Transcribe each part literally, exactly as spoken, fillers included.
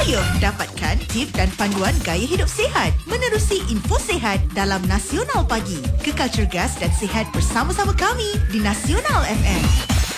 Ayo dapatkan tip dan panduan gaya hidup sihat menerusi info sihat dalam Nasional Pagi. Kekal cergas dan sihat bersama-sama kami di Nasional F M.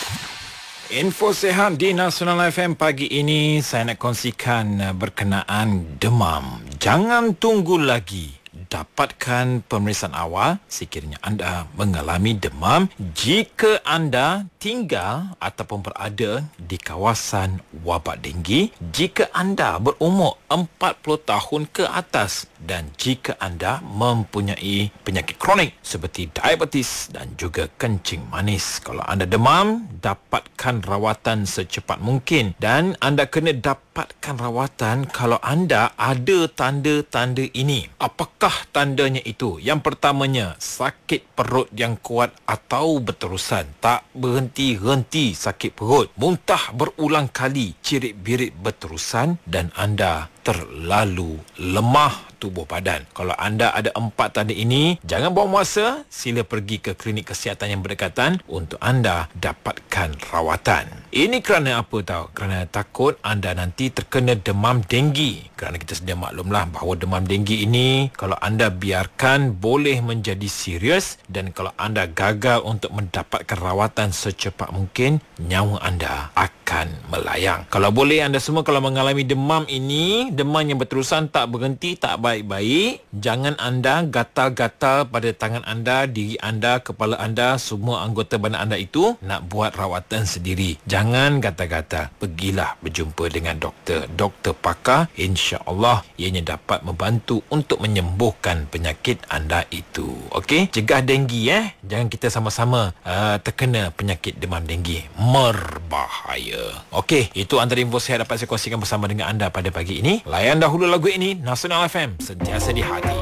Info sihat di Nasional F M pagi ini saya nak kongsikan berkenaan demam. Jangan tunggu lagi. Dapatkan pemeriksaan awal sekiranya anda mengalami demam jika anda tinggal ataupun berada di kawasan wabak denggi, jika anda berumur empat puluh tahun ke atas dan jika anda mempunyai penyakit kronik seperti diabetes dan juga kencing manis. Kalau anda demam, dapatkan rawatan secepat mungkin dan anda kena dapatkan rawatan kalau anda ada tanda-tanda ini. Apakah tandanya itu? Yang pertamanya, sakit perut yang kuat atau berterusan, tak berhenti-henti sakit perut, muntah berulang kali, cirit-birit berterusan dan anda terlalu lemah tubuh badan. Kalau anda ada empat tanda ini, jangan buang masa, sila pergi ke klinik kesihatan yang berdekatan untuk anda dapatkan rawatan. Ini kerana apa tahu? Kerana takut anda nanti terkena demam denggi. Kerana kita sedia maklumlah bahawa demam denggi ini kalau anda biarkan boleh menjadi serius dan kalau anda gagal untuk mendapatkan rawatan secepat mungkin, nyawa anda akan melayang. Kalau boleh anda semua kalau mengalami demam ini, demam yang berterusan tak berhenti, tak baik-baik, jangan anda gatal-gatal pada tangan anda, diri anda, kepala anda, semua anggota badan anda itu nak buat rawatan sendiri. Jangan gatal-gatal. Pergilah berjumpa dengan doktor. Doktor pakar, insya-Allah ianya dapat membantu untuk menyembuhkan penyakit anda itu. Okey? Cegah denggi eh. Jangan kita sama-sama uh, terkena penyakit demam denggi. Merbahaya. Okey, itu antara info saya dapat saya kongsikan bersama dengan anda pada pagi ini. Layan dahulu lagu ini, Nasional F M, sentiasa di hati.